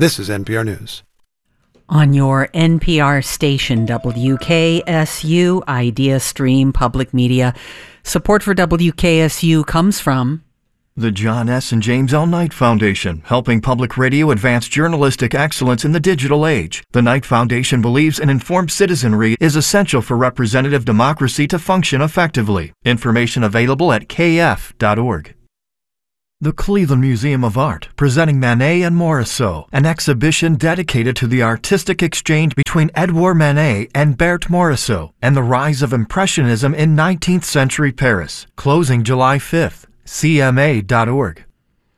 This is NPR News. On your NPR station, WKSU, Idea Stream Public Media. Support for WKSU comes from the John S. and James L. Knight Foundation, helping public radio advance journalistic excellence in the digital age. The Knight Foundation believes an informed citizenry is essential for representative democracy to function effectively. Information available at kf.org. The Cleveland Museum of Art, presenting Manet and Morisot, an exhibition dedicated to the artistic exchange between Edouard Manet and Berthe Morisot, and the rise of Impressionism in 19th century Paris. Closing July 5th. CMA.org.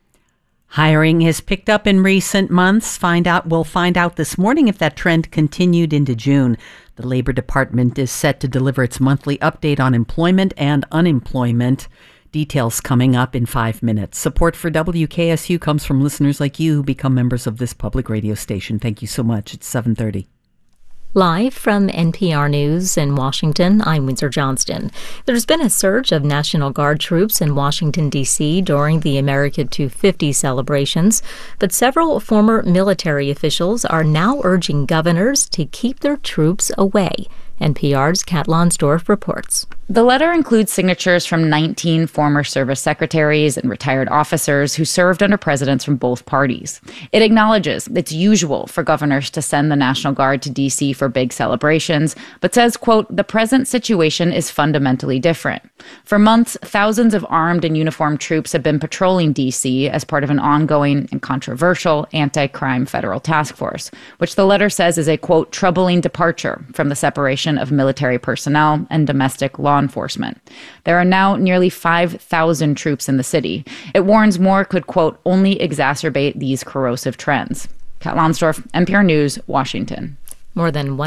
Hiring has picked up in recent months. We'll find out this morning if that trend continued into June. The Labor Department is set to deliver its monthly update on employment and unemployment. Details coming up in 5 minutes. Support for WKSU comes from listeners like you who become members of this public radio station. Thank you so much. It's 7:30. Live from NPR News in Washington, I'm Windsor Johnston. There's been a surge of National Guard troops in Washington, D.C. during the America 250 celebrations, but several former military officials are now urging governors to keep their troops away. NPR's Kat Lonsdorf reports. The letter includes signatures from 19 former service secretaries and retired officers who served under presidents from both parties. It acknowledges it's usual for governors to send the National Guard to D.C. for big celebrations, but says, quote, the present situation is fundamentally different. For months, thousands of armed and uniformed troops have been patrolling D.C. as part of an ongoing and controversial anti-crime federal task force, which the letter says is a, quote, troubling departure from the separation of military personnel and domestic law enforcement. There are now nearly 5,000 troops in the city. It warns more could, quote, only exacerbate these corrosive trends. Kat Lonsdorf, NPR News, Washington. More than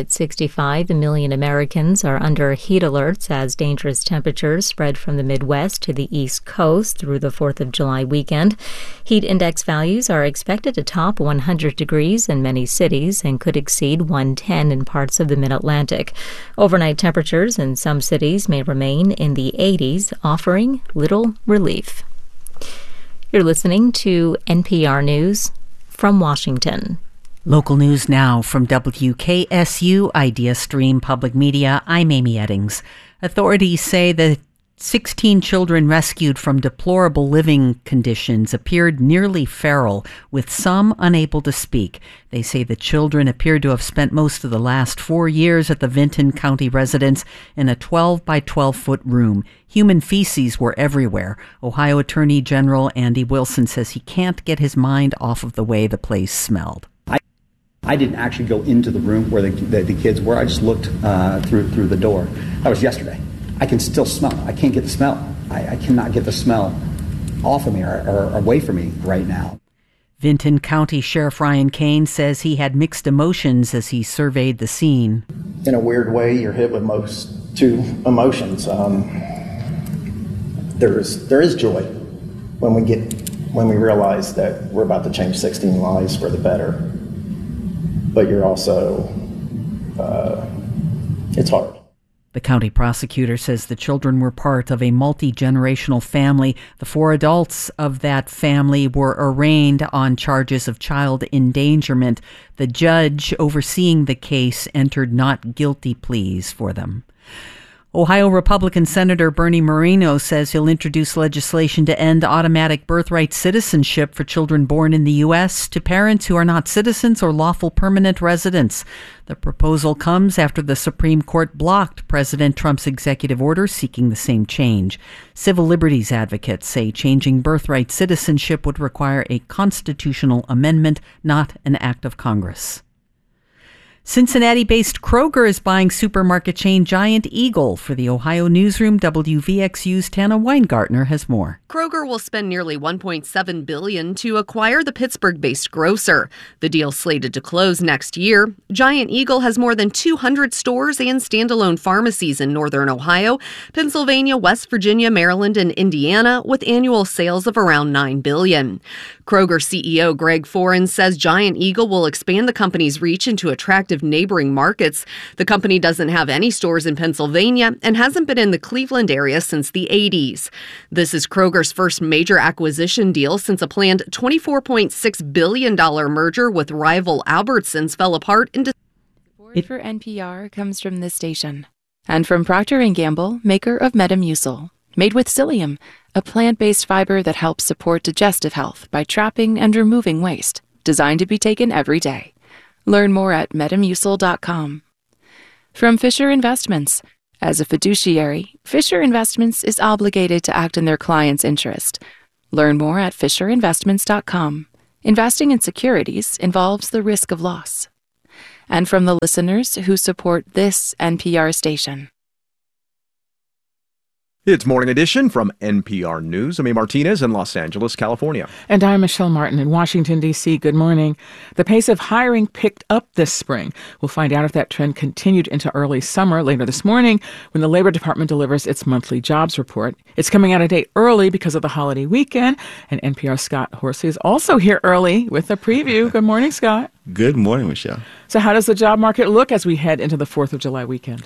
165 million Americans are under heat alerts as dangerous temperatures spread from the Midwest to the East Coast through the 4th of July weekend. Heat index values are expected to top 100 degrees in many cities and could exceed 110 in parts of the Mid-Atlantic. Overnight temperatures in some cities may remain in the 80s, offering little relief. You're listening to NPR News from Washington. Local news now from WKSU Idea Stream Public Media. I'm Amy Eddings. Authorities say the 16 children rescued from deplorable living conditions appeared nearly feral, with some unable to speak. They say the children appeared to have spent most of the last 4 years at the Vinton County residence in a 12 by 12-foot room. Human feces were everywhere. Ohio Attorney General Andy Wilson says he can't get his mind off of the way the place smelled. I didn't actually go into the room where the kids were. I just looked through the door. That was yesterday. I can still smell. I can't get the smell. I cannot get the smell off of me or away from me right now. Vinton County Sheriff Ryan Kane says he had mixed emotions as he surveyed the scene. In a weird way, you're hit with two emotions. There is joy when we realize that we're about to change 16 lives for the better. But you're also, it's hard. The county prosecutor says the children were part of a multi-generational family. The 4 adults of that family were arraigned on charges of child endangerment. The judge overseeing the case entered not guilty pleas for them. Ohio Republican Senator Bernie Moreno says he'll introduce legislation to end automatic birthright citizenship for children born in the U.S. to parents who are not citizens or lawful permanent residents. The proposal comes after the Supreme Court blocked President Trump's executive order seeking the same change. Civil liberties advocates say changing birthright citizenship would require a constitutional amendment, not an act of Congress. Cincinnati-based Kroger is buying supermarket chain Giant Eagle. For the Ohio Newsroom, WVXU's Tana Weingartner has more. Kroger will spend nearly $1.7 billion to acquire the Pittsburgh-based grocer. The deal slated to close next year. Giant Eagle has more than 200 stores and standalone pharmacies in northern Ohio, Pennsylvania, West Virginia, Maryland, and Indiana, with annual sales of around $9 billion. Kroger CEO Greg Foran says Giant Eagle will expand the company's reach into attractive respective neighboring markets. The company doesn't have any stores in Pennsylvania and hasn't been in the Cleveland area since the 80s. This is Kroger's first major acquisition deal since a planned $24.6 billion merger with rival Albertsons fell apart in Support for NPR comes from this station and from Procter & Gamble, maker of Metamucil, made with psyllium, a plant-based fiber that helps support digestive health by trapping and removing waste, designed to be taken every day. Learn more at Metamucil.com. From Fisher Investments. As a fiduciary, Fisher Investments is obligated to act in their client's interest. Learn more at FisherInvestments.com. Investing in securities involves the risk of loss. And from the listeners who support this NPR station. It's Morning Edition from NPR News. I'm Martinez in Los Angeles, California. And I'm Michelle Martin in Washington, D.C. Good morning. The pace of hiring picked up this spring. We'll find out if that trend continued into early summer later this morning when the Labor Department delivers its monthly jobs report. It's coming out a day early because of the holiday weekend. And NPR's Scott Horsley is also here early with a preview. Good morning, Scott. Good morning, Michelle. So how does the job market look as we head into the 4th of July weekend?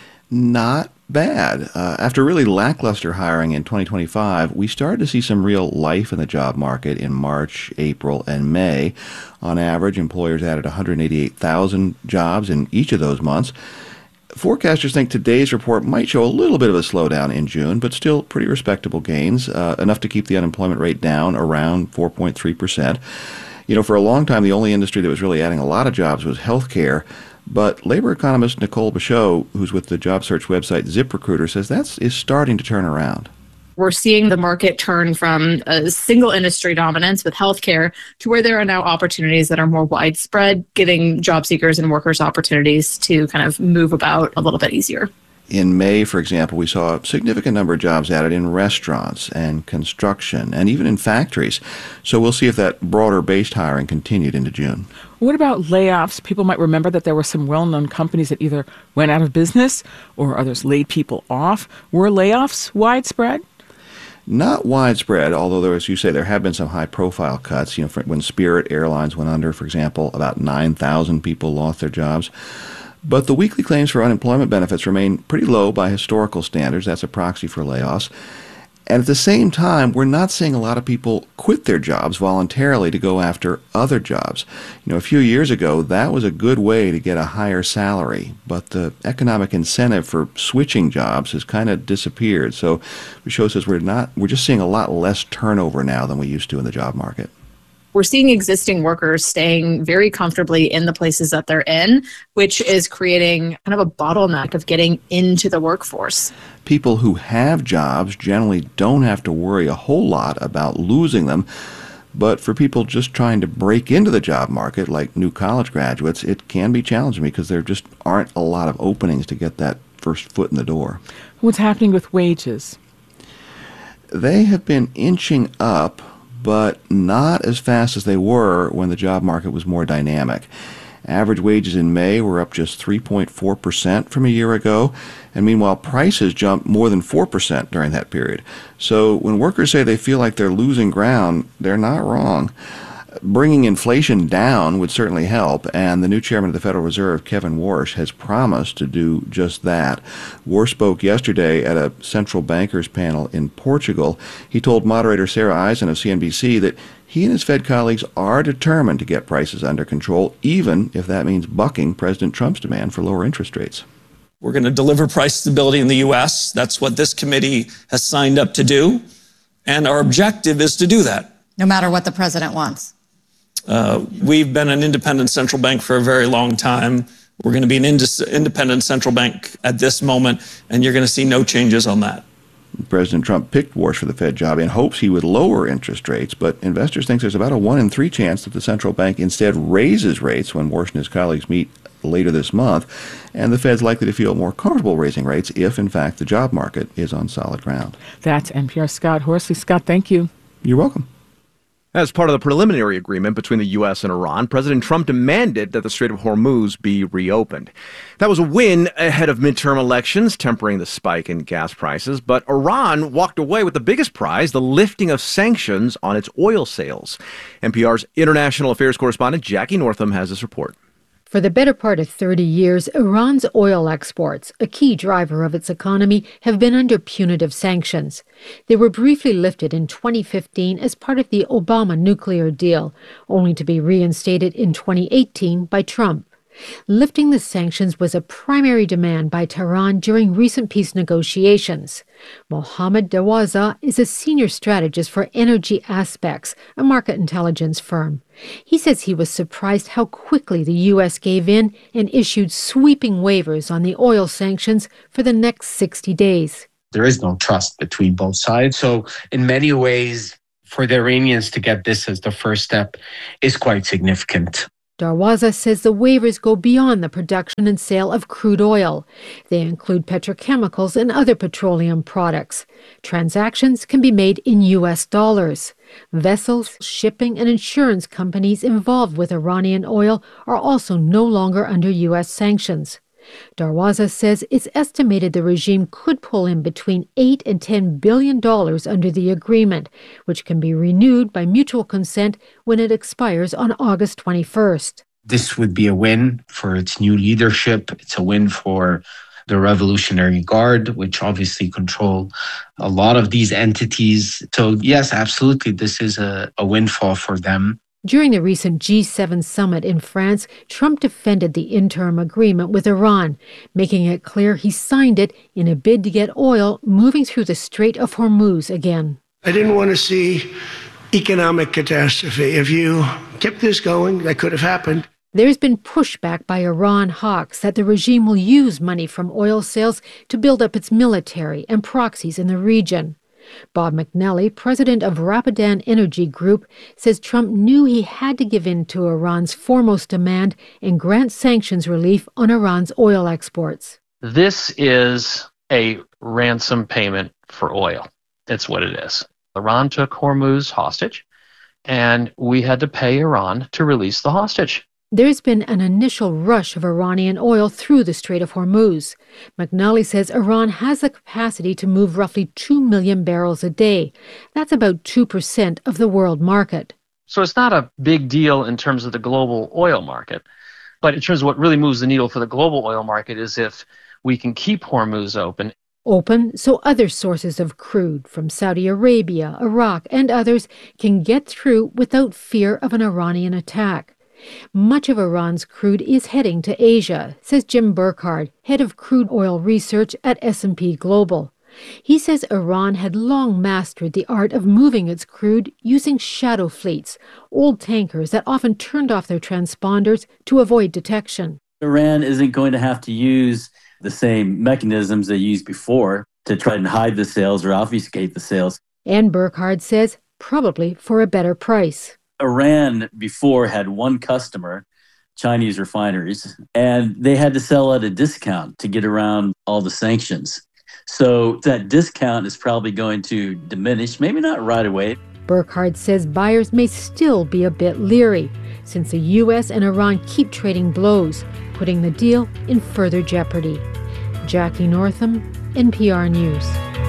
Not bad. After really lackluster hiring in 2025, we started to see some real life in the job market in March, April, and May. On average, employers added 188,000 jobs in each of those months. Forecasters think today's report might show a little bit of a slowdown in June, but still pretty respectable gains, enough to keep the unemployment rate down around 4.3%. You know, for a long time, the only industry that was really adding a lot of jobs was healthcare. But labor economist Nicole Bachot, who's with the job search website ZipRecruiter, says that is starting to turn around. We're seeing the market turn from a single industry dominance with healthcare to where there are now opportunities that are more widespread, giving job seekers and workers opportunities to kind of move about a little bit easier. In May, for example, we saw a significant number of jobs added in restaurants and construction and even in factories. So we'll see if that broader-based hiring continued into June. What about layoffs? People might remember that there were some well-known companies that either went out of business or others laid people off. Were layoffs widespread? Not widespread, although there, as you say, there have been some high-profile cuts. You know, when Spirit Airlines went under, for example, about 9,000 people lost their jobs. But the weekly claims for unemployment benefits remain pretty low by historical standards. That's a proxy for layoffs. And at the same time, we're not seeing a lot of people quit their jobs voluntarily to go after other jobs. You know, a few years ago, that was a good way to get a higher salary. But the economic incentive for switching jobs has kind of disappeared. So Michaud says we're just seeing a lot less turnover now than we used to in the job market. We're seeing existing workers staying very comfortably in the places that they're in, which is creating kind of a bottleneck of getting into the workforce. People who have jobs generally don't have to worry a whole lot about losing them. But for people just trying to break into the job market, like new college graduates, it can be challenging because there just aren't a lot of openings to get that first foot in the door. What's happening with wages? They have been inching up, but not as fast as they were when the job market was more dynamic. Average wages in May were up just 3.4% from a year ago, and meanwhile prices jumped more than 4% during that period. So when workers say they feel like they're losing ground, they're not wrong. Bringing inflation down would certainly help, and the new chairman of the Federal Reserve, Kevin Warsh, has promised to do just that. Warsh spoke yesterday at a central bankers panel in Portugal. He told moderator Sarah Eisen of CNBC that he and his Fed colleagues are determined to get prices under control, even if that means bucking President Trump's demand for lower interest rates. We're going to deliver price stability in the U.S. That's what this committee has signed up to do, and our objective is to do that. No matter what the president wants. We've been an independent central bank for a very long time. We're going to be an independent central bank at this moment, and you're going to see no changes on that. President Trump picked Warsh for the Fed job in hopes he would lower interest rates, but investors think there's about a 1 in 3 chance that the central bank instead raises rates when Warsh and his colleagues meet later this month, and the Fed's likely to feel more comfortable raising rates if, in fact, the job market is on solid ground. That's NPR's Scott Horsley. Scott, thank you. You're welcome. As part of the preliminary agreement between the U.S. and Iran, President Trump demanded that the Strait of Hormuz be reopened. That was a win ahead of midterm elections, tempering the spike in gas prices. But Iran walked away with the biggest prize, the lifting of sanctions on its oil sales. NPR's international affairs correspondent Jackie Northam has this report. For the better part of 30 years, Iran's oil exports, a key driver of its economy, have been under punitive sanctions. They were briefly lifted in 2015 as part of the Obama nuclear deal, only to be reinstated in 2018 by Trump. Lifting the sanctions was a primary demand by Tehran during recent peace negotiations. Mohammad Dawaza is a senior strategist for Energy Aspects, a market intelligence firm. He says he was surprised how quickly the U.S. gave in and issued sweeping waivers on the oil sanctions for the next 60 days. There is no trust between both sides. So in many ways, for the Iranians to get this as the first step is quite significant. Darwaza says the waivers go beyond the production and sale of crude oil. They include petrochemicals and other petroleum products. Transactions can be made in U.S. dollars. Vessels, shipping, and insurance companies involved with Iranian oil are also no longer under U.S. sanctions. Darwaza says it's estimated the regime could pull in between $8 and $10 billion under the agreement, which can be renewed by mutual consent when it expires on August 21st. This would be a win for its new leadership. It's a win for the Revolutionary Guard, which obviously control a lot of these entities. So yes, absolutely, this is a windfall for them. During the recent G7 summit in France, Trump defended the interim agreement with Iran, making it clear he signed it in a bid to get oil moving through the Strait of Hormuz again. I didn't want to see economic catastrophe. If you kept this going, that could have happened. There's been pushback by Iran hawks that the regime will use money from oil sales to build up its military and proxies in the region. Bob McNally, president of Rapidan Energy Group, says Trump knew he had to give in to Iran's foremost demand and grant sanctions relief on Iran's oil exports. This is a ransom payment for oil. That's what it is. Iran took Hormuz hostage, and we had to pay Iran to release the hostage. There's been an initial rush of Iranian oil through the Strait of Hormuz. McNally says Iran has the capacity to move roughly 2 million barrels a day. That's about 2% of the world market. So it's not a big deal in terms of the global oil market. But in terms of what really moves the needle for the global oil market is if we can keep Hormuz open so other sources of crude from Saudi Arabia, Iraq, and others can get through without fear of an Iranian attack. Much of Iran's crude is heading to Asia, says Jim Burkhardt, head of crude oil research at S&P Global. He says Iran had long mastered the art of moving its crude using shadow fleets, old tankers that often turned off their transponders to avoid detection. Iran isn't going to have to use the same mechanisms they used before to try and hide the sales or obfuscate the sales. And Burkhardt says probably for a better price. Iran before had one customer, Chinese refineries, and they had to sell at a discount to get around all the sanctions. So that discount is probably going to diminish, maybe not right away. Burkhardt says buyers may still be a bit leery, since the U.S. and Iran keep trading blows, putting the deal in further jeopardy. Jackie Northam, NPR News.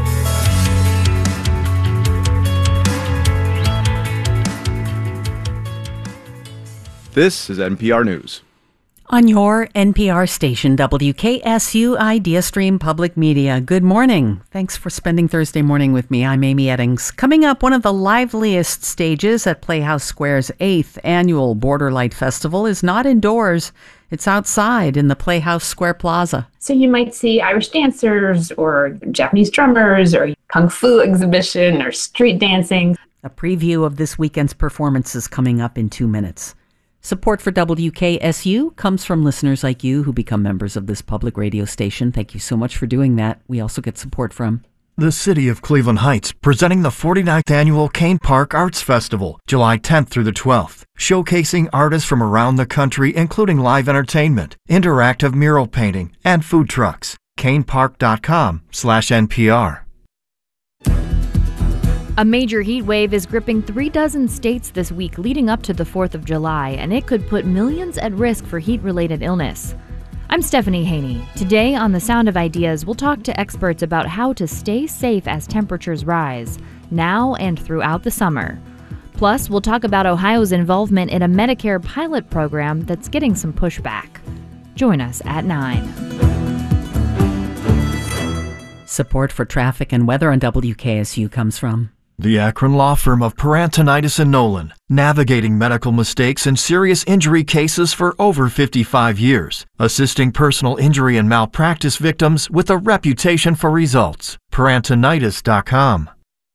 This is NPR News. On your NPR station, WKSU Idea Stream Public Media. Good morning. Thanks for spending Thursday morning with me. I'm Amy Eddings. Coming up, one of the liveliest stages at Playhouse Square's 8th annual Border Light Festival is not indoors. It's outside in the Playhouse Square Plaza. So you might see Irish dancers or Japanese drummers or kung fu exhibition or street dancing. A preview of this weekend's performances coming up in 2 minutes. Support for WKSU comes from listeners like you who become members of this public radio station. Thank you so much for doing that. We also get support from the City of Cleveland Heights, presenting the 49th Annual Kane Park Arts Festival, July 10th through the 12th, showcasing artists from around the country, including live entertainment, interactive mural painting, and food trucks. kanepark.com/NPR. A major heat wave is gripping 36 states this week leading up to the 4th of July, and it could put millions at risk for heat-related illness. I'm Stephanie Haney. Today on The Sound of Ideas, we'll talk to experts about how to stay safe as temperatures rise, now and throughout the summer. Plus, we'll talk about Ohio's involvement in a Medicare pilot program that's getting some pushback. Join us at 9. Support for traffic and weather on WKSU comes from the Akron law firm of Parantonitis and Nolan, navigating medical mistakes and serious injury cases for over 55 years, assisting personal injury and malpractice victims with a reputation for results. Parantonitis.com.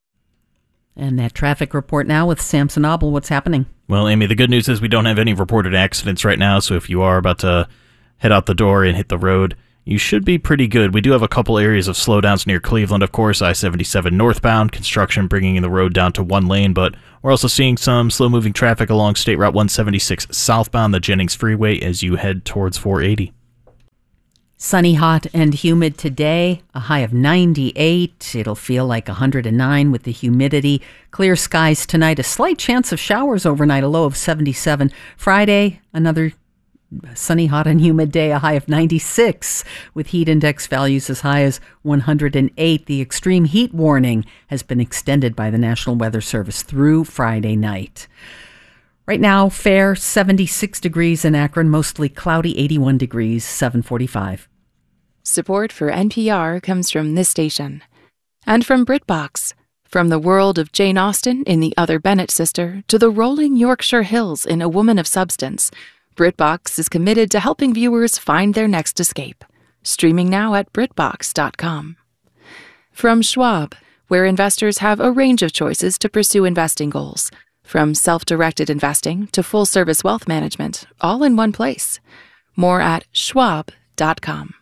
And that traffic report now with Samson Obel. What's happening? Well, Amy, the good news is we don't have any reported accidents right now, so if you are about to head out the door and hit the road, you should be pretty good. We do have a couple areas of slowdowns near Cleveland, of course, I-77 northbound, construction bringing the road down to one lane, but we're also seeing some slow-moving traffic along State Route 176 southbound, the Jennings Freeway, as you head towards 480. Sunny, hot, and humid today, a high of 98. It'll feel like 109 with the humidity. Clear skies tonight, a slight chance of showers overnight, a low of 77. Friday, another sunny, hot, and humid day, a high of 96 with heat index values as high as 108. The extreme heat warning has been extended by the National Weather Service through Friday night. Right now, fair 76 degrees in Akron, mostly cloudy 81 degrees, 745. Support for NPR comes from this station and from BritBox. From the world of Jane Austen in The Other Bennett Sister to the rolling Yorkshire Hills in A Woman of Substance, BritBox is committed to helping viewers find their next escape. Streaming now at BritBox.com. From Schwab, where investors have a range of choices to pursue investing goals, from self-directed investing to full-service wealth management, all in one place. More at Schwab.com.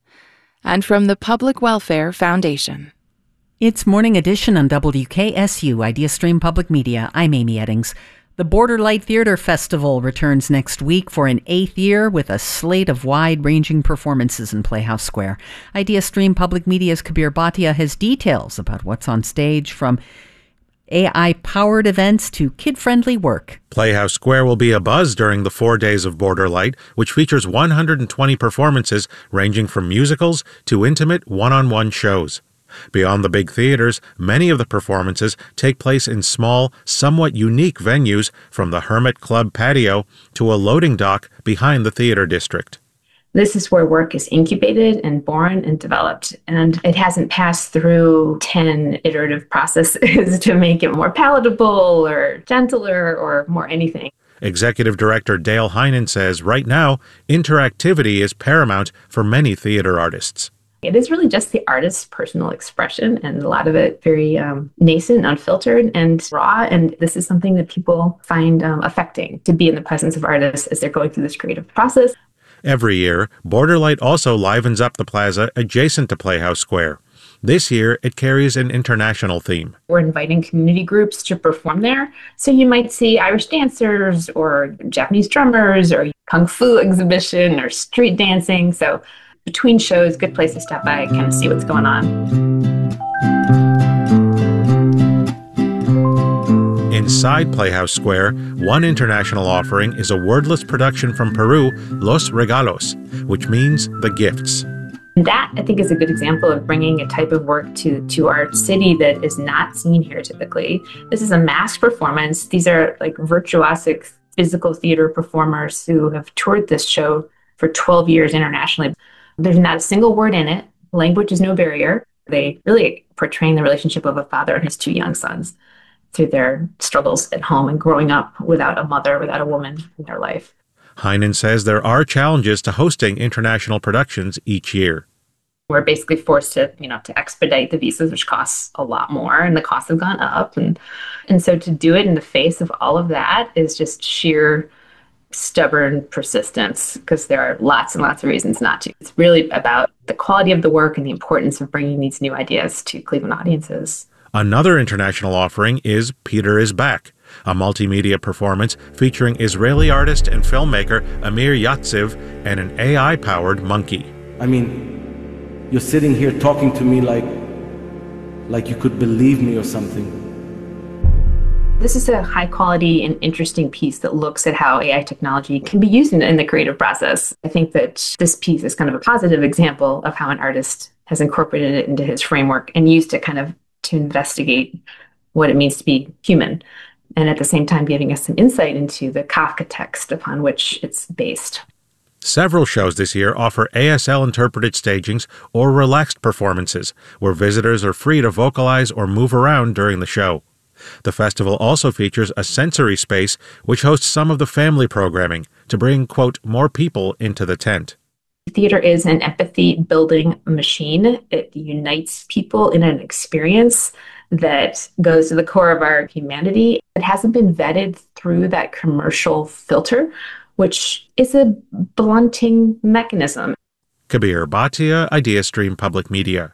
And from the Public Welfare Foundation. It's Morning Edition on WKSU, IdeaStream Public Media. I'm Amy Eddings. The Border Light Theater Festival returns next week for an 8th year with a slate of wide-ranging performances in Playhouse Square. IdeaStream Public Media's Kabir Bhatia has details about what's on stage, from AI-powered events to kid-friendly work. Playhouse Square will be abuzz during the 4 days of Border Light, which features 120 performances ranging from musicals to intimate one-on-one shows. Beyond the big theaters, many of the performances take place in small, somewhat unique venues, from the Hermit Club patio to a loading dock behind the theater district. This is where work is incubated and born and developed, and it hasn't passed through 10 iterative processes to make it more palatable or gentler or more anything. Executive Director Dale Heinen says right now, interactivity is paramount for many theater artists. It is really just the artist's personal expression, and a lot of it very nascent, unfiltered, and raw. And this is something that people find affecting, to be in the presence of artists as they're going through this creative process. Every year, Border Light also livens up the plaza adjacent to Playhouse Square. This year, it carries an international theme. We're inviting community groups to perform there. So you might see Irish dancers or Japanese drummers or kung fu exhibition or street dancing. So between shows, good place to stop by and kind of see what's going on. Inside Playhouse Square, one international offering is a wordless production from Peru, Los Regalos, which means the gifts. That, I think, is a good example of bringing a type of work to our city that is not seen here typically. This is a mass performance. These are like virtuosic physical theater performers who have toured this show for 12 years internationally. There's not a single word in it. Language is no barrier. They really portraying the relationship of a father and his two young sons through their struggles at home and growing up without a mother, without a woman in their life. Heinen says there are challenges to hosting international productions each year. We're basically forced to expedite the visas, which costs a lot more, and the costs have gone up. And so to do it in the face of all of that is just sheer stubborn persistence, because there are lots and lots of reasons not to. It's really about the quality of the work and the importance of bringing these new ideas to Cleveland audiences. Another international offering is Peter is Back, a multimedia performance featuring Israeli artist and filmmaker Amir Yatziv and an AI-powered monkey. I mean, you're sitting here talking to me like you could believe me or something. This is a high quality and interesting piece that looks at how AI technology can be used in the creative process. I think that this piece is kind of a positive example of how an artist has incorporated it into his framework and used it kind of to investigate what it means to be human. and at the same time giving us some insight into the Kafka text upon which it's based. Several shows this year offer ASL-interpreted stagings or relaxed performances, where visitors are free to vocalize or move around during the show. The festival also features a sensory space which hosts some of the family programming to bring, quote, more people into the tent. Theater is an empathy-building machine. It unites people in an experience that goes to the core of our humanity. It hasn't been vetted through that commercial filter, which is a blunting mechanism. Kabir Bhatia, IdeaStream Public Media.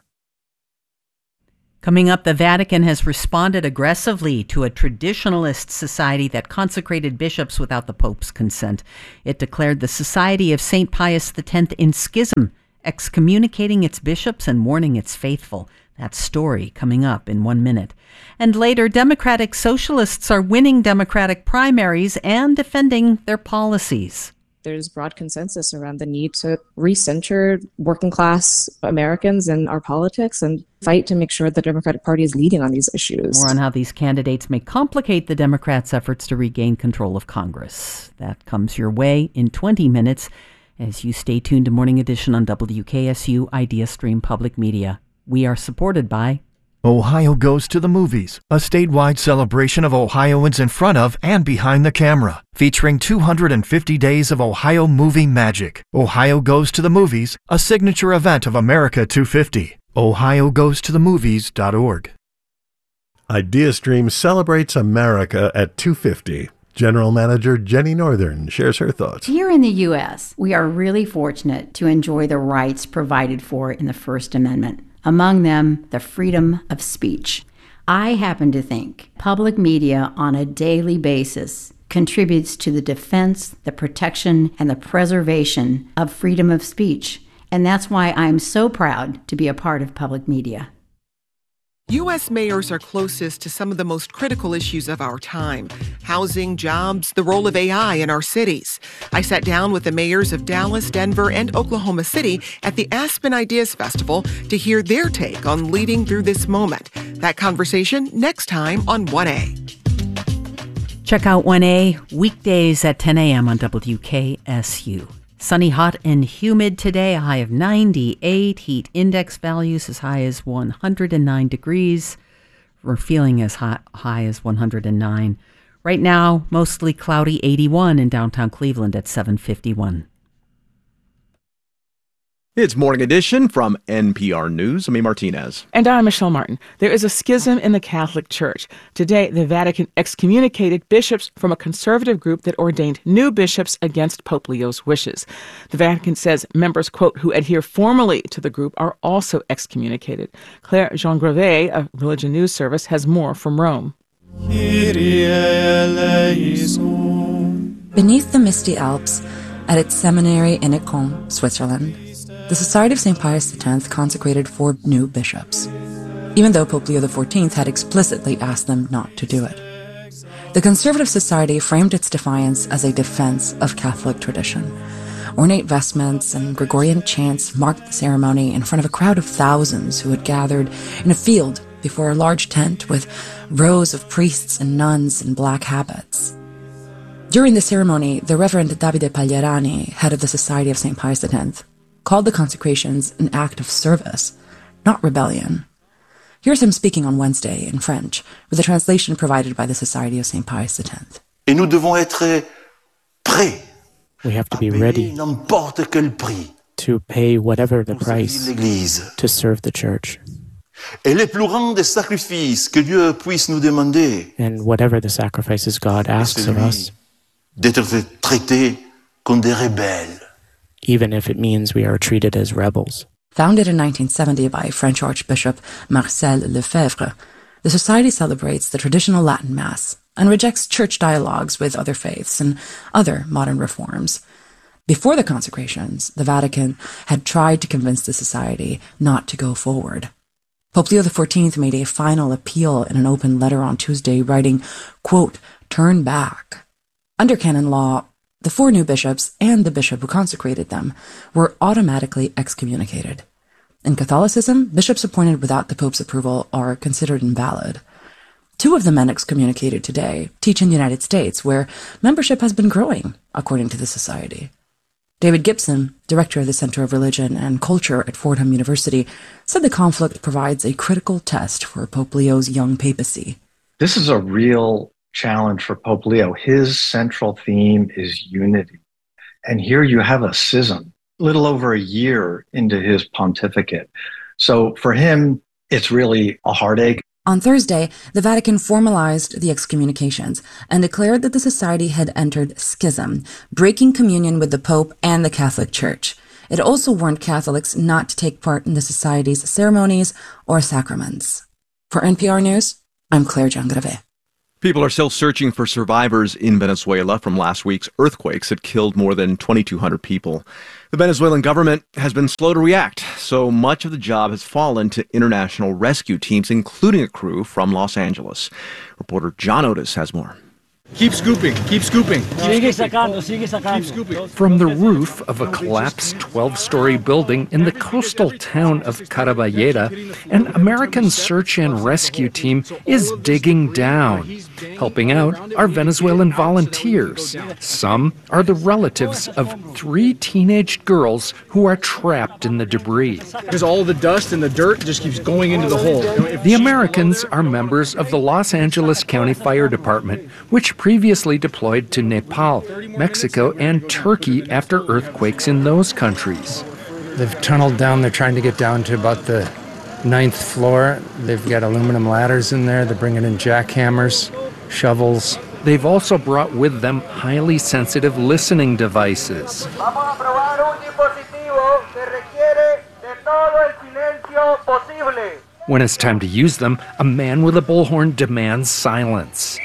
Coming up, the Vatican has responded aggressively to a traditionalist society that consecrated bishops without the Pope's consent. It declared the Society of St. Pius X in schism, excommunicating its bishops and warning its faithful. That story coming up in 1 minute. And later, Democratic Socialists are winning Democratic primaries and defending their policies. There's broad consensus around the need to recenter working class Americans in our politics and fight to make sure the Democratic Party is leading on these issues. More on how these candidates may complicate the Democrats' efforts to regain control of Congress. That comes your way in 20 minutes as you stay tuned to Morning Edition on WKSU IdeaStream Public Media. We are supported by Ohio Goes to the Movies, a statewide celebration of Ohioans in front of and behind the camera, featuring 250 days of Ohio movie magic. Ohio Goes to the Movies, a signature event of America 250. OhioGoesToTheMovies.org. IdeaStream celebrates America at 250. General Manager Jenny Northern shares her thoughts. Here in the U.S., we are really fortunate to enjoy the rights provided for in the First Amendment. Among them, the freedom of speech. I happen to think public media on a daily basis contributes to the defense, the protection, and the preservation of freedom of speech. And that's why I'm so proud to be a part of public media. U.S. mayors are closest to some of the most critical issues of our time: housing, jobs, the role of AI in our cities. I sat down with the mayors of Dallas, Denver, and Oklahoma City at the Aspen Ideas Festival to hear their take on leading through this moment. That conversation next time on 1A. Check out 1A weekdays at 10 a.m. on WKSU. Sunny, hot, and humid today, a high of 98. Heat index values as high as 109 degrees. We're feeling as high as 109. Right now, mostly cloudy, 81 in downtown Cleveland at 7:51. It's Morning Edition from NPR News. I'm Martinez. And I'm Michelle Martin. There is a schism in the Catholic Church. Today, the Vatican excommunicated bishops from a conservative group that ordained new bishops against Pope Leo's wishes. The Vatican says members, quote, who adhere formally to the group are also excommunicated. Claire Jean Grevet of Religion News Service has more from Rome. Beneath the misty Alps, at its seminary in Écon, Switzerland, the Society of St. Pius X consecrated 4 new bishops, even though Pope Leo XIV had explicitly asked them not to do it. The Conservative Society framed its defiance as a defense of Catholic tradition. Ornate vestments and Gregorian chants marked the ceremony in front of a crowd of thousands who had gathered in a field before a large tent with rows of priests and nuns in black habits. During the ceremony, the Reverend Davide Pagliarani, head of the Society of St. Pius X, called the consecrations an act of service, not rebellion. Here's him speaking on Wednesday in French, with a translation provided by the Society of St. Pius X. Et nous devons être prêts. We have to be ready N'importe quel prix. To pay whatever the price to serve the Church. Et les plus grands des sacrifices que Dieu puisse nous demander. And whatever the sacrifices God asks of us. D'être traités comme des rebelles. Even if it means we are treated as rebels. Founded in 1970 by French Archbishop Marcel Lefebvre, the Society celebrates the traditional Latin Mass and rejects church dialogues with other faiths and other modern reforms. Before the consecrations, the Vatican had tried to convince the Society not to go forward. Pope Leo XIV made a final appeal in an open letter on Tuesday, writing, quote, "Turn back." Under canon law, the 4 new bishops and the bishop who consecrated them were automatically excommunicated. In Catholicism, bishops appointed without the Pope's approval are considered invalid. Two of the men excommunicated today teach in the United States, where membership has been growing, according to the society. David Gibson, director of the Center of Religion and Culture at Fordham University, said the conflict provides a critical test for Pope Leo's young papacy. This is a real challenge for Pope Leo. His central theme is unity. And here you have a schism, little over a year into his pontificate. So for him, it's really a heartache. On Thursday, the Vatican formalized the excommunications and declared that the society had entered schism, breaking communion with the Pope and the Catholic Church. It also warned Catholics not to take part in the society's ceremonies or sacraments. For NPR News, I'm Claire Giangrave. People are still searching for survivors in Venezuela from last week's earthquakes that killed more than 2,200 people. The Venezuelan government has been slow to react, so much of the job has fallen to international rescue teams, including a crew from Los Angeles. Reporter John Otis has more. Keep scooping, keep scooping. Keep scooping. From the roof of a collapsed 12-story building in the coastal town of Caraballeda, an American search and rescue team is digging down. Helping out are Venezuelan volunteers. Some are the relatives of 3 teenage girls who are trapped in the debris. Because all the dust and the dirt just keeps going into the hole. The Americans are members of the Los Angeles County Fire Department, which previously deployed to Nepal, Mexico, and Turkey after earthquakes in those countries. They've tunneled down. They're trying to get down to about the 9th floor. They've got aluminum ladders in there. They're bringing in jackhammers, shovels. They've also brought with them highly sensitive listening devices. When it's time to use them, a man with a bullhorn demands silence.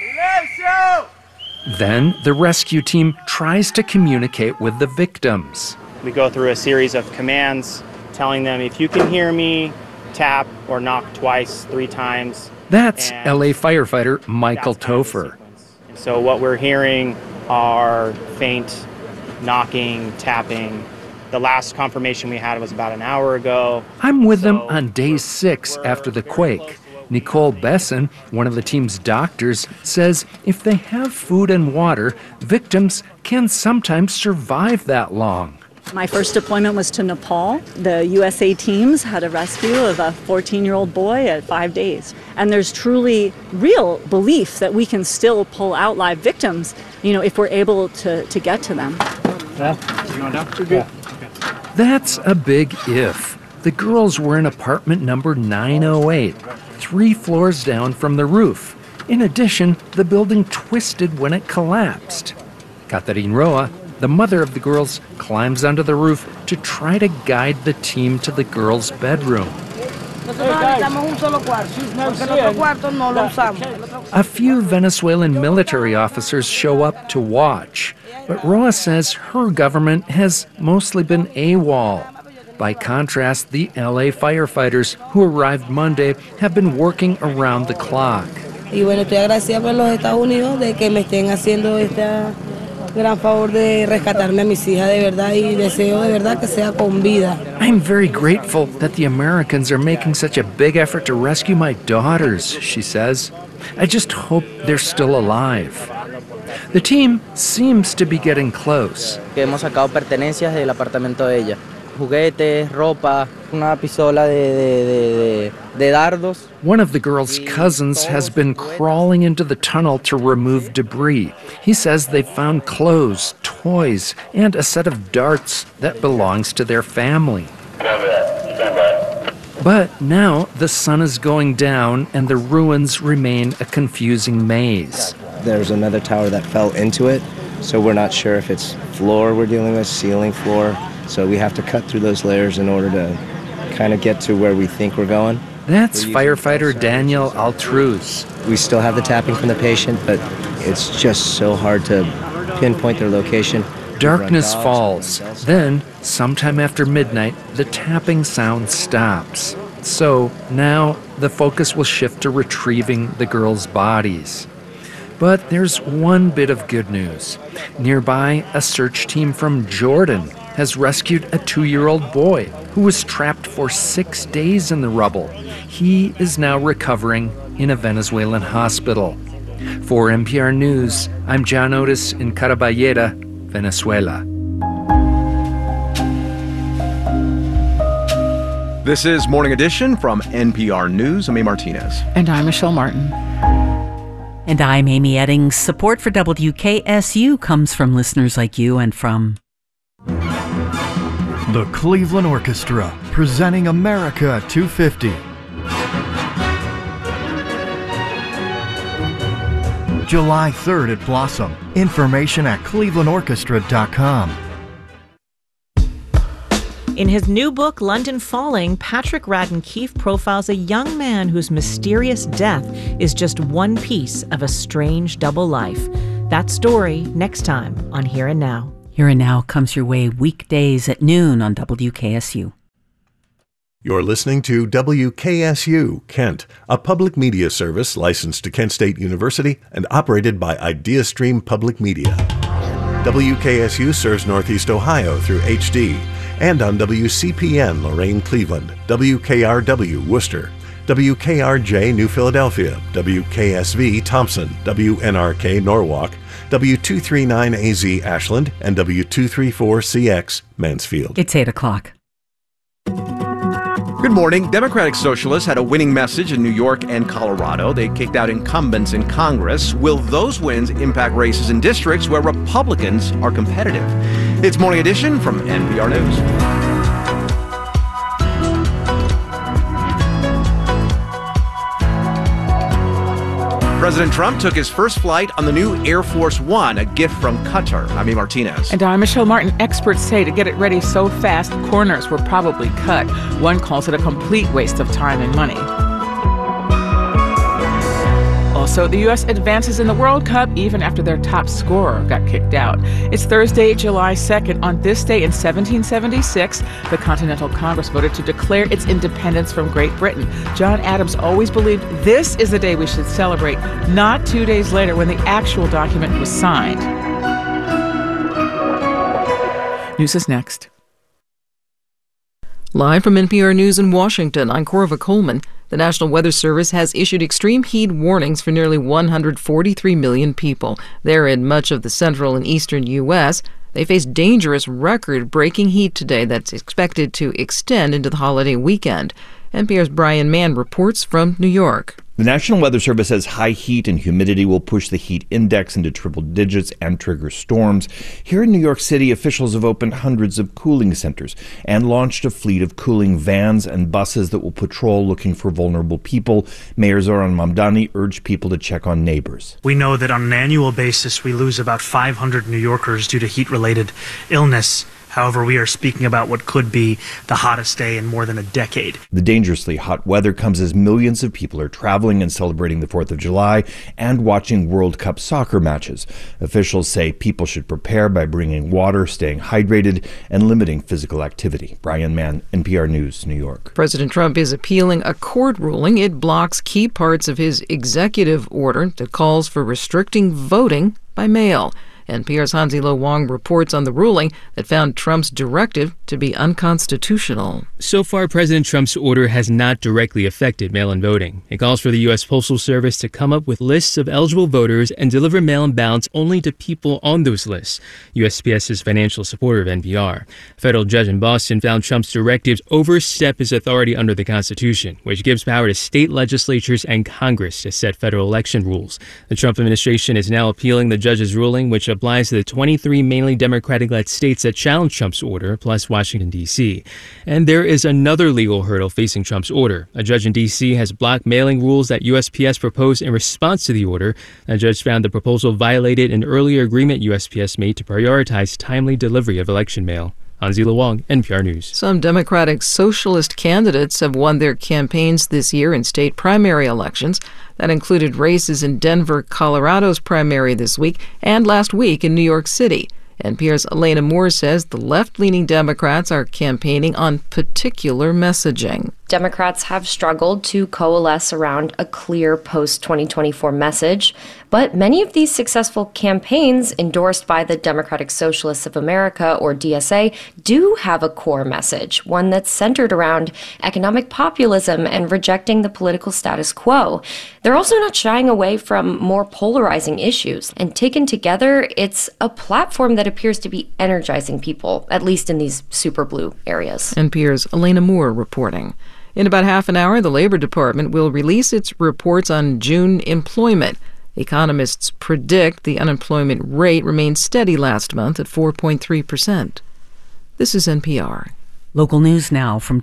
Then the rescue team tries to communicate with the victims. We go through a series of commands telling them, if you can hear me, tap or knock twice, 3 times. That's LA firefighter Michael Topher. So what we're hearing are faint knocking, tapping. The last confirmation we had was about an hour ago. I'm with them on day 6 after the quake. Nicole Besson, one of the team's doctors, says if they have food and water, victims can sometimes survive that long. My first deployment was to Nepal. The USA teams had a rescue of a 14-year-old boy at 5 days. And there's truly real belief that we can still pull out live victims, if we're able to get to them. That's a big if. The girls were in apartment number 908, 3 floors down from the roof. In addition, the building twisted when it collapsed. Catherine Roa, the mother of the girls, climbs onto the roof to try to guide the team to the girls' bedroom. A few Venezuelan military officers show up to watch, but Roa says her government has mostly been AWOL. By contrast, the LA firefighters who arrived Monday have been working around the clock. Y bueno, estoy agradecida por los Estados Unidos de que me estén haciendo este gran favor de rescatarme a mis hijas de verdad y deseo de verdad que sea con vida. I'm very grateful that the Americans are making such a big effort to rescue my daughters, she says. I just hope they're still alive. The team seems to be getting close. Hemos sacado pertenencias del apartamento de ella. Juguetes, ropa, una pistola de dardos. One of the girls' cousins has been crawling into the tunnel to remove debris. He says they found clothes, toys, and a set of darts that belongs to their family. But now the sun is going down and the ruins remain a confusing maze. There's another tower that fell into it, so we're not sure if it's floor we're dealing with, ceiling, floor. So we have to cut through those layers in order to kind of get to where we think we're going. That's firefighter Daniel Altruz. We still have the tapping from the patient, but it's just so hard to pinpoint their location. Darkness falls. Then, sometime after midnight, the tapping sound stops. So now the focus will shift to retrieving the girls' bodies. But there's one bit of good news. Nearby, a search team from Jordan has rescued a 2-year-old boy who was trapped for 6 days in the rubble. He is now recovering in a Venezuelan hospital. For NPR News, I'm John Otis in Caraballeda, Venezuela. This is Morning Edition from NPR News. I'm A. Martinez. And I'm Michelle Martin. And I'm Amy Eddings. Support for WKSU comes from listeners like you and from the Cleveland Orchestra, presenting America at 250. July 3rd at Blossom. Information at clevelandorchestra.com. In his new book, London Falling, Patrick Radden Keefe profiles a young man whose mysterious death is just one piece of a strange double life. That story next time on Here and Now. Here and Now comes your way weekdays at noon on WKSU. You're listening to WKSU Kent, a public media service licensed to Kent State University and operated by IdeaStream Public Media. WKSU serves Northeast Ohio through HD and on WCPN Lorain Cleveland, WKRW Worcester, WKRJ New Philadelphia, WKSV Thompson, WNRK Norwalk, W239AZ Ashland, and W234CX Mansfield. It's 8 o'clock. Good morning. Democratic Socialists had a winning message in New York and Colorado. They kicked out incumbents in Congress. Will those wins impact races in districts where Republicans are competitive? It's Morning Edition from NPR News. President Trump took his first flight on the new Air Force One, a gift from Qatar. I'm A. Martinez. And I'm Michelle Martin. Experts say to get it ready so fast, corners were probably cut. One calls it a complete waste of time and money. Also, the U.S. advances in the World Cup even after their top scorer got kicked out. It's Thursday, July 2nd. On this day in 1776, the Continental Congress voted to declare its independence from Great Britain. John Adams always believed this is the day we should celebrate, not 2 days later when the actual document was signed. News is next. Live from NPR News in Washington, I'm Corva Coleman. The National Weather Service has issued extreme heat warnings for nearly 143 million people. They're in much of the central and eastern U.S. They face dangerous, record-breaking heat today that's expected to extend into the holiday weekend. NPR's Brian Mann reports from New York. The National Weather Service says high heat and humidity will push the heat index into triple digits and trigger storms. Here in New York City, officials have opened hundreds of cooling centers and launched a fleet of cooling vans and buses that will patrol looking for vulnerable people. Mayor Zoran Mamdani urged people to check on neighbors. We know that on an annual basis, we lose about 500 New Yorkers due to heat-related illness. However, we are speaking about what could be the hottest day in more than a decade. The dangerously hot weather comes as millions of people are traveling and celebrating the 4th of July and watching World Cup soccer matches. Officials say people should prepare by bringing water, staying hydrated, and limiting physical activity. Brian Mann, NPR News, New York. President Trump is appealing a court ruling. It blocks key parts of his executive order that calls for restricting voting by mail. NPR's Hansi Lo Wong reports on the ruling that found Trump's directive to be unconstitutional. So far, President Trump's order has not directly affected mail-in voting. It calls for the U.S. Postal Service to come up with lists of eligible voters and deliver mail-in ballots only to people on those lists. USPS is a financial supporter of NPR. A federal judge in Boston found Trump's directives overstep his authority under the Constitution, which gives power to state legislatures and Congress to set federal election rules. The Trump administration is now appealing the judge's ruling, which applies to the 23 mainly Democratic-led states that challenged Trump's order, plus Washington, D.C. And there is another legal hurdle facing Trump's order. A judge in D.C. has blocked mailing rules that USPS proposed in response to the order. A judge found the proposal violated an earlier agreement USPS made to prioritize timely delivery of election mail. Hansi Lo Wong, NPR News. Some Democratic socialist candidates have won their campaigns this year in state primary elections. That included races in Denver, Colorado's primary this week, and last week in New York City. NPR's Elena Moore says the left-leaning Democrats are campaigning on particular messaging. Democrats have struggled to coalesce around a clear post-2024 message. But many of these successful campaigns, endorsed by the Democratic Socialists of America, or DSA, do have a core message, one that's centered around economic populism and rejecting the political status quo. They're also not shying away from more polarizing issues, and taken together, it's a platform that appears to be energizing people, at least in these super blue areas. NPR's Elena Moore reporting. In about half an hour, the Labor Department will release its reports on June employment. Economists predict the unemployment rate remained steady last month at 4.3%. This is NPR. Local news now from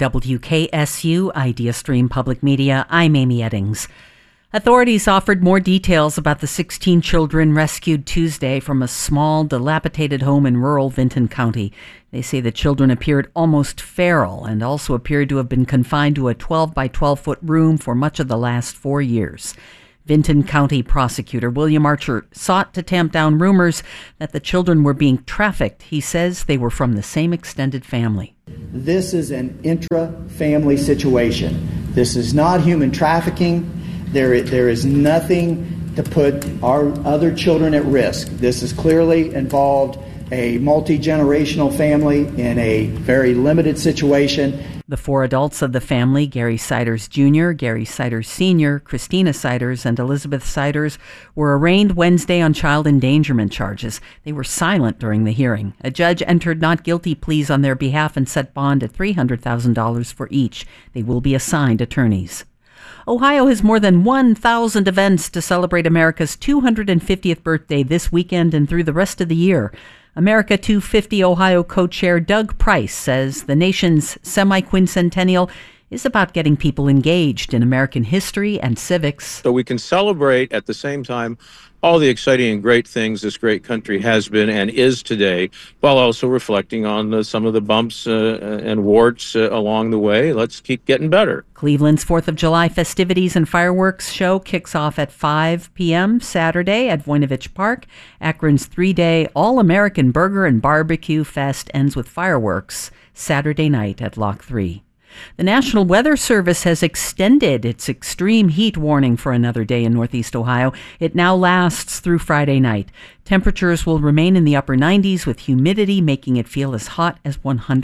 WKSU, Idea Stream Public Media. I'm Amy Eddings. Authorities offered more details about the 16 children rescued Tuesday from a small, dilapidated home in rural Vinton County. They say the children appeared almost feral and also appeared to have been confined to a 12 by 12-foot room for much of the last 4 years. Vinton County prosecutor William Archer sought to tamp down rumors that the children were being trafficked. He says they were from the same extended family. This is an intra-family situation. This is not human trafficking. There is nothing to put our other children at risk. This is clearly involved a multi-generational family in a very limited situation. The 4 adults of the family, Gary Siders Jr., Gary Siders Sr., Christina Siders, and Elizabeth Siders, were arraigned Wednesday on child endangerment charges. They were silent during the hearing. A judge entered not guilty pleas on their behalf and set bond at $300,000 for each. They will be assigned attorneys. Ohio has more than 1,000 events to celebrate America's 250th birthday this weekend and through the rest of the year. America 250 Ohio co-chair Doug Price says the nation's semi-quincentennial is about getting people engaged in American history and civics. So we can celebrate at the same time all the exciting and great things this great country has been and is today, while also reflecting on some of the bumps and warts along the way. Let's keep getting better. Cleveland's 4th of July festivities and fireworks show kicks off at 5 p.m. Saturday at Voinovich Park. Akron's 3-day All-American Burger and Barbecue Fest ends with fireworks Saturday night at Lock 3. The National Weather Service has extended its extreme heat warning for another day in Northeast Ohio. It now lasts through Friday night. Temperatures will remain in the upper 90s with humidity making it feel as hot as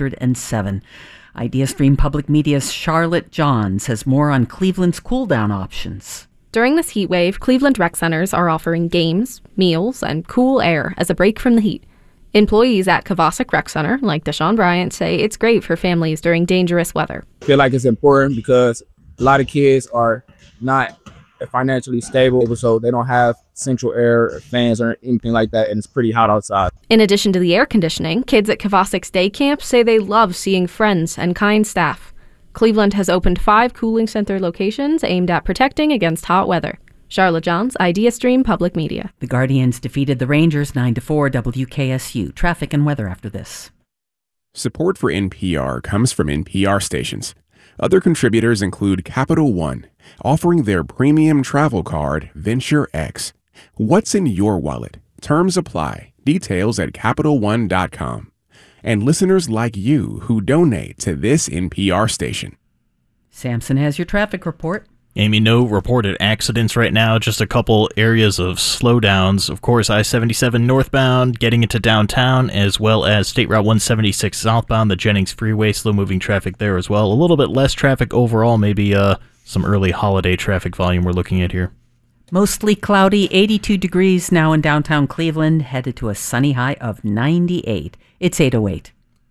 107. Idea Stream Public Media's Charlotte Johns has more on Cleveland's cool-down options. During this heat wave, Cleveland rec centers are offering games, meals, and cool air as a break from the heat. Employees at Kavasik Rec Center, like Deshaun Bryant, say it's great for families during dangerous weather. I feel like it's important because a lot of kids are not financially stable, so they don't have central air or fans or anything like that, and it's pretty hot outside. In addition to the air conditioning, kids at Kavasik's day camp say they love seeing friends and kind staff. Cleveland has opened 5 cooling center locations aimed at protecting against hot weather. Charlotte Johns, Idea Stream Public Media. The Guardians defeated the Rangers 9-4. WKSU. Traffic and weather after this. Support for NPR comes from NPR stations. Other contributors include Capital One, offering their premium travel card, Venture X. What's in your wallet? Terms apply. Details at CapitalOne.com. And listeners like you who donate to this NPR station. Samson has your traffic report. Amy, no reported accidents right now, just a couple areas of slowdowns. Of course, I-77 northbound, getting into downtown, as well as State Route 176 southbound, the Jennings Freeway, slow-moving traffic there as well. A little bit less traffic overall, maybe some early holiday traffic volume we're looking at here. Mostly cloudy, 82 degrees now in downtown Cleveland, headed to a sunny high of 98. It's 8:08.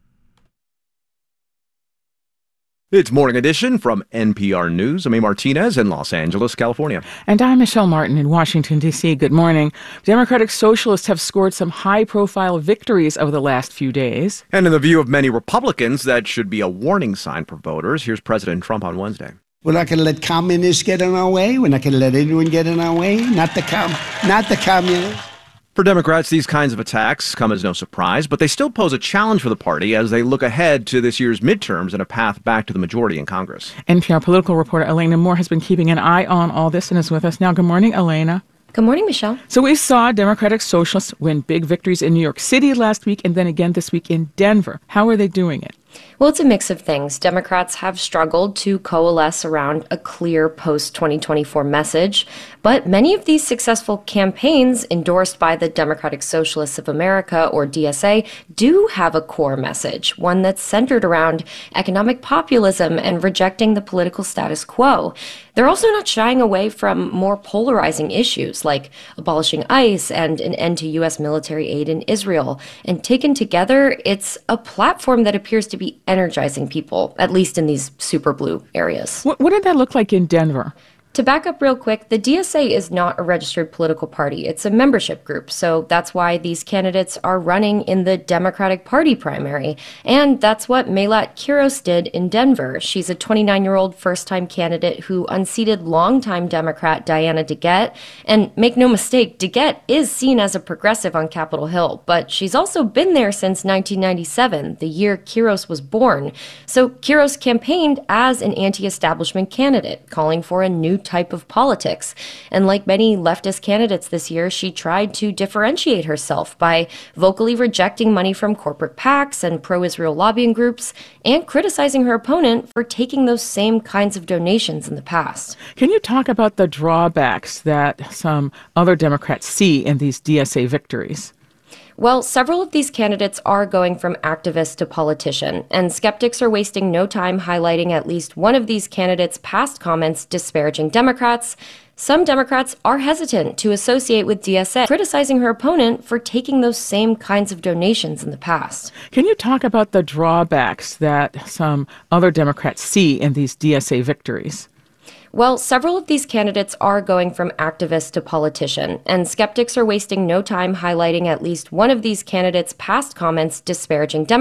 It's Morning Edition from NPR News. I'm A. Martinez in Los Angeles, California. And I'm Michelle Martin in Washington, D.C. Good morning. Democratic Socialists have scored some high-profile victories over the last few days. And in the view of many Republicans, that should be a warning sign for voters. Here's President Trump on Wednesday. We're not going to let communists get in our way. We're not going to let anyone get in our way. Not the communists. For Democrats, these kinds of attacks come as no surprise, but they still pose a challenge for the party as they look ahead to this year's midterms and a path back to the majority in Congress. NPR political reporter Elena Moore has been keeping an eye on all this and is with us now. Good morning, Elena. Good morning, Michelle. So we saw Democratic Socialists win big victories in New York City last week and then again this week in Denver. How are they doing it? Well, it's a mix of things. Democrats have struggled to coalesce around a clear post-2024 message, but many of these successful campaigns endorsed by the Democratic Socialists of America, or DSA, do have a core message, one that's centered around economic populism and rejecting the political status quo. They're also not shying away from more polarizing issues like abolishing ICE and an end to U.S. military aid in Israel. And taken together, it's a platform that appears to be energizing people, at least in these super blue areas. What did that look like in Denver? To back up real quick, the DSA is not a registered political party. It's a membership group, so that's why these candidates are running in the Democratic Party primary. And that's what Melat Quiros did in Denver. She's a 29-year-old first-time candidate who unseated longtime Democrat Diana DeGette. And make no mistake, DeGette is seen as a progressive on Capitol Hill, but she's also been there since 1997, the year Quiros was born. So Quiros campaigned as an anti-establishment candidate, calling for a new type of politics. And like many leftist candidates this year, she tried to differentiate herself by vocally rejecting money from corporate PACs and pro-Israel lobbying groups and criticizing her opponent for taking those same kinds of donations in the past. Can you talk about the drawbacks that some other Democrats see in these DSA victories? Well, several of these candidates are going from activist to politician, and skeptics are wasting no time highlighting at least one of these candidates' past comments disparaging Democrats. Some Democrats are hesitant to associate with DSA, criticizing her opponent for taking those same kinds of donations in the past. Can you talk about the drawbacks that some other Democrats see in these DSA victories? Well, several of these candidates are going from activist to politician, and skeptics are wasting no time highlighting at least one of these candidates' past comments disparaging Democrats.